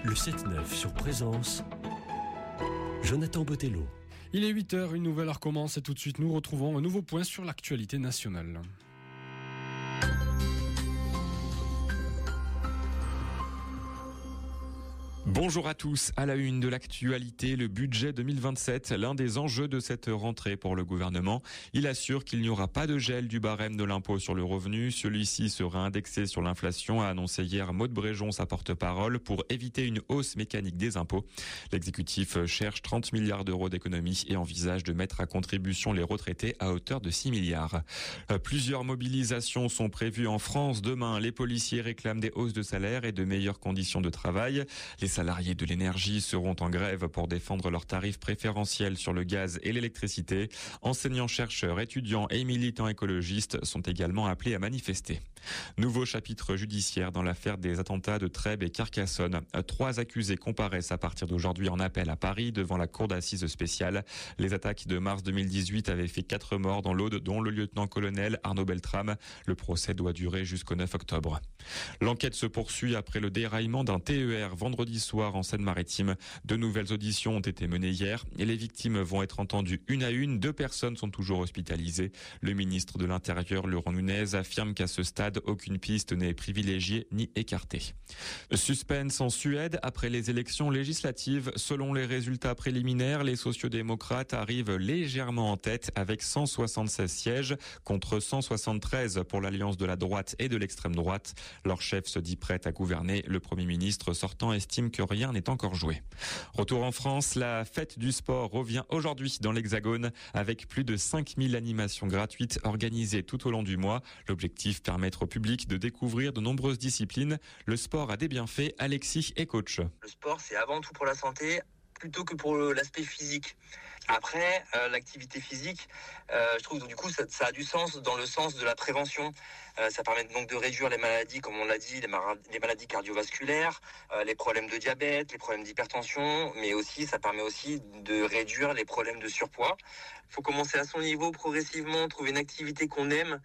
Le 7-9 sur Présence, Jonathan Botello. Il est 8h, une nouvelle heure commence et tout de suite nous retrouvons un nouveau point sur l'actualité nationale. Bonjour à tous. À la une de l'actualité, le budget 2027, l'un des enjeux de cette rentrée pour le gouvernement. Il assure qu'il n'y aura pas de gel du barème de l'impôt sur le revenu. Celui-ci sera indexé sur l'inflation, a annoncé hier Maud Bréjon, sa porte-parole, pour éviter une hausse mécanique des impôts. L'exécutif cherche 30 milliards d'euros d'économies et envisage de mettre à contribution les retraités à hauteur de 6 milliards. Plusieurs mobilisations sont prévues en France. Demain, les policiers réclament des hausses de salaire et de meilleures conditions de travail. Les salariés de l'énergie seront en grève pour défendre leurs tarifs préférentiels sur le gaz et l'électricité. Enseignants, chercheurs, étudiants et militants écologistes sont également appelés à manifester. Nouveau chapitre judiciaire dans l'affaire des attentats de Trèbes et Carcassonne. 3 accusés comparaissent à partir d'aujourd'hui en appel à Paris devant la cour d'assises spéciale. Les attaques de mars 2018 avaient fait 4 morts dans l'Aude, dont le lieutenant-colonel Arnaud Beltrame. Le procès doit durer jusqu'au 9 octobre. L'enquête se poursuit après le déraillement d'un TER vendredi soir en Seine-Maritime. 2 nouvelles auditions ont été menées hier et les victimes vont être entendues une à une. 2 personnes sont toujours hospitalisées. Le ministre de l'Intérieur, Laurent Nunez, affirme qu'à ce stade, aucune piste n'est privilégiée ni écartée. Suspense en Suède après les élections législatives. Selon les résultats préliminaires, les sociodémocrates arrivent légèrement en tête avec 176 sièges contre 173 pour l'alliance de la droite et de l'extrême droite. Leur chef se dit prêt à gouverner. Le Premier ministre sortant estime que rien n'est encore joué. Retour en France, la fête du sport revient aujourd'hui dans l'Hexagone avec plus de 5000 animations gratuites organisées tout au long du mois. L'objectif, permettre au public de découvrir de nombreuses disciplines. Le sport a des bienfaits. Alexis est coach. Le sport, c'est avant tout pour la santé plutôt que pour l'aspect physique. Après, l'activité physique, je trouve que du coup, ça a du sens dans le sens de la prévention. Ça permet donc de réduire les maladies, comme on l'a dit, les maladies cardiovasculaires, les problèmes de diabète, les problèmes d'hypertension, mais aussi, ça permet aussi de réduire les problèmes de surpoids. Il faut commencer à son niveau progressivement, trouver une activité qu'on aime,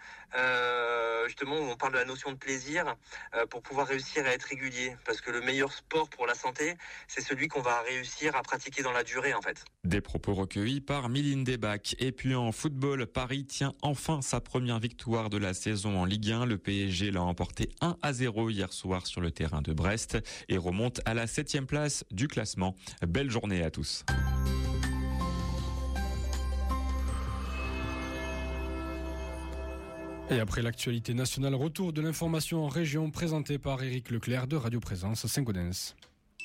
justement, où on parle de la notion de plaisir, pour pouvoir réussir à être régulier. Parce que le meilleur sport pour la santé, c'est celui qu'on va réussir à pratiquer dans la durée, en fait. Des propos recueillis par Mylène Debac. Et puis en football, Paris tient enfin sa première victoire de la saison en Ligue 1. Le PSG l'a emporté 1-0 hier soir sur le terrain de Brest et remonte à la 7e place du classement. Belle journée à tous. Et après l'actualité nationale, retour de l'information en région présentée par Éric Leclerc de Radio Présence Saint-Gaudens.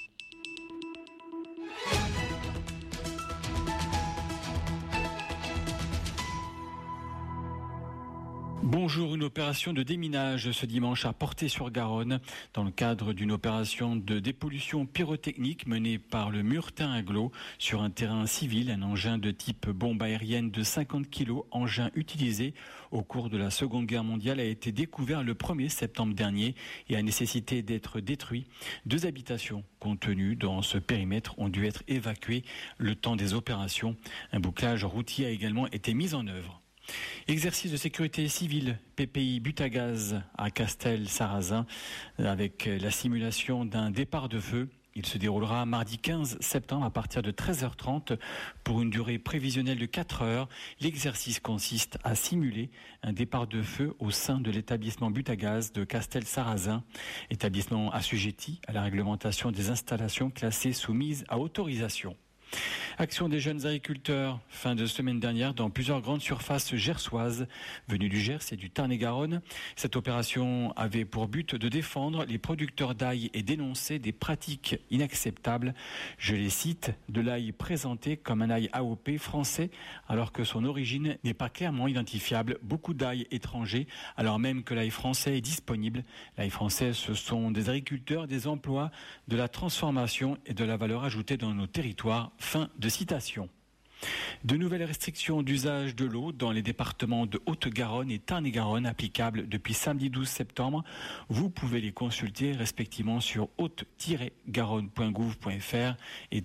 Bonjour, une opération de déminage ce dimanche à Portet-sur-Garonne dans le cadre d'une opération de dépollution pyrotechnique menée par le Murtin Agglo sur un terrain civil. Un engin de type bombe aérienne de 50 kg, engin utilisé au cours de la Seconde Guerre mondiale, a été découvert le 1er septembre dernier et a nécessité d'être détruit. 2 habitations contenues dans ce périmètre ont dû être évacuées le temps des opérations. Un bouclage routier a également été mis en œuvre. Exercice de sécurité civile, PPI Butagaz à Castel-Sarrazin, avec la simulation d'un départ de feu. Il se déroulera mardi 15 septembre à partir de 13h30 pour une durée prévisionnelle de 4 heures. L'exercice consiste à simuler un départ de feu au sein de l'établissement Butagaz de Castel-Sarrazin, établissement assujetti à la réglementation des installations classées soumises à autorisation. Action des jeunes agriculteurs, fin de semaine dernière, dans plusieurs grandes surfaces gersoises venues du Gers et du Tarn-et-Garonne. Cette opération avait pour but de défendre les producteurs d'ail et dénoncer des pratiques inacceptables. Je les cite, de l'ail présenté comme un ail AOP français, alors que son origine n'est pas clairement identifiable. Beaucoup d'ail étrangers, alors même que l'ail français est disponible. L'ail français, ce sont des agriculteurs, des emplois, de la transformation et de la valeur ajoutée dans nos territoires. Fin de citation. De nouvelles restrictions d'usage de l'eau dans les départements de Haute-Garonne et Tarn-et-Garonne applicables depuis samedi 12 septembre. Vous pouvez les consulter respectivement sur haute-garonne.gouv.fr et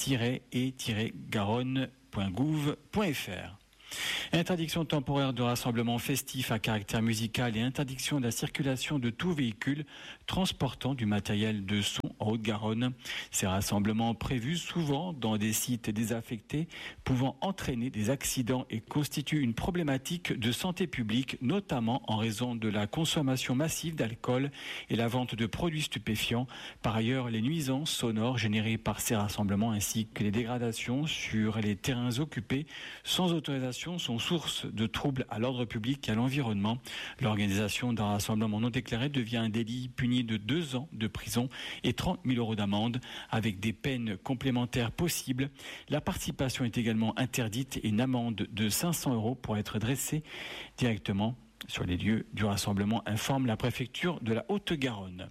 tarn-et-garonne.gouv.fr. Interdiction temporaire de rassemblement festif à caractère musical et interdiction de la circulation de tout véhicule transportant du matériel de son en Haute-Garonne. Ces rassemblements prévus souvent dans des sites désaffectés pouvant entraîner des accidents et constituent une problématique de santé publique, notamment en raison de la consommation massive d'alcool et la vente de produits stupéfiants. Par ailleurs, les nuisances sonores générées par ces rassemblements ainsi que les dégradations sur les terrains occupés sans autorisation sont source de troubles à l'ordre public et à l'environnement. L'organisation d'un rassemblement non déclaré devient un délit puni de 2 ans de prison et 30 000 € d'amende avec des peines complémentaires possibles. La participation est également interdite et une amende de 500 € pour être dressée directement sur les lieux du rassemblement, informe la préfecture de la Haute-Garonne.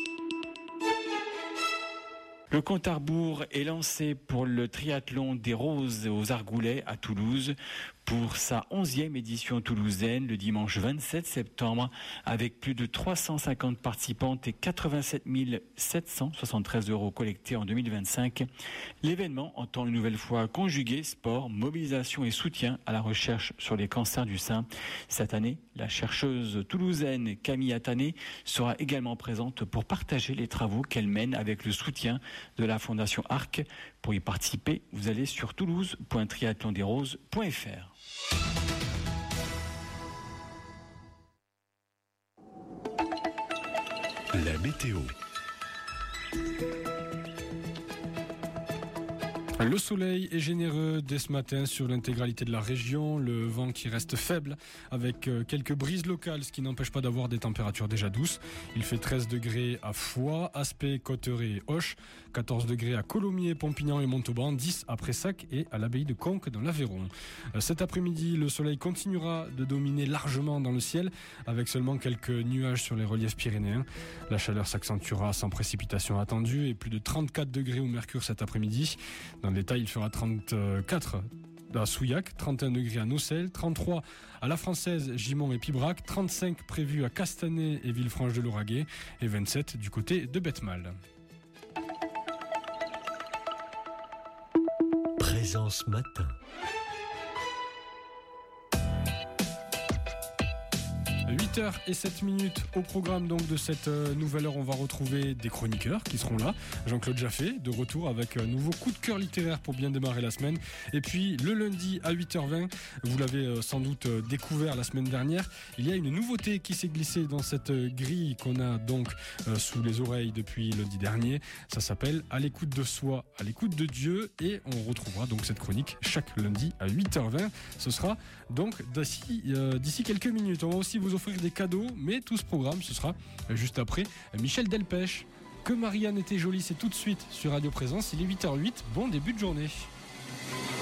Le compte à rebours est lancé pour le triathlon des Roses aux Argoulets à Toulouse pour sa 11e édition toulousaine le dimanche 27 septembre avec plus de 350 participantes et 87 773 € collectés en 2025. L'événement entend une nouvelle fois conjuguer sport, mobilisation et soutien à la recherche sur les cancers du sein. Cette année, la chercheuse toulousaine Camille Attané sera également présente pour partager les travaux qu'elle mène avec le soutien de la Fondation ARC. Pour y participer, vous allez sur toulouse.triathlondesroses.fr. La météo. Le soleil est généreux dès ce matin sur l'intégralité de la région, le vent qui reste faible avec quelques brises locales, ce qui n'empêche pas d'avoir des températures déjà douces. Il fait 13 degrés à Foix, Aspet, Cotteret et Auch, 14 degrés à Colomiers, Pompignan et Montauban, 10 à Pressac et à l'abbaye de Conques dans l'Aveyron. Cet après-midi, le soleil continuera de dominer largement dans le ciel avec seulement quelques nuages sur les reliefs pyrénéens. La chaleur s'accentuera sans précipitation attendue et plus de 34 degrés au mercure cet après-midi. Dans le détail, il fera 34 à Souillac, 31 degrés à Nocelles, 33 à La Française, Gimont et Pibrac, 35 prévus à Castanet et Villefranche-de-Lauragais et 27 du côté de Betmal. Présence matin. 8h07 au programme donc de cette nouvelle heure. On va retrouver des chroniqueurs qui seront là. Jean-Claude Jaffé de retour avec un nouveau coup de cœur littéraire pour bien démarrer la semaine. Et puis le lundi à 8h20, vous l'avez sans doute découvert la semaine dernière, il y a une nouveauté qui s'est glissée dans cette grille qu'on a donc sous les oreilles depuis lundi dernier. Ça s'appelle À l'écoute de soi, à l'écoute de Dieu, et on retrouvera donc cette chronique chaque lundi à 8h20. Ce sera donc d'ici quelques minutes. On va aussi vous offrir des cadeaux, mais tout ce programme, ce sera juste après Michel Delpech. Que Marianne était jolie, c'est tout de suite sur Radio Présence. Il est 8h08, bon début de journée.